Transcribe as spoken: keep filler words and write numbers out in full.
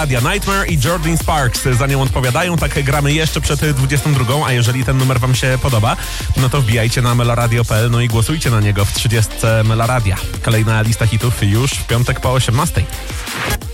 Meloradia. Nightmare i Jordan Sparks za nią odpowiadają. Tak gramy jeszcze przed dwudziestą drugą, a jeżeli ten numer wam się podoba, no to wbijajcie na meloradio kropka p l, no i głosujcie na niego w trzydziestce Meloradia. Kolejna lista hitów już w piątek po osiemnastej.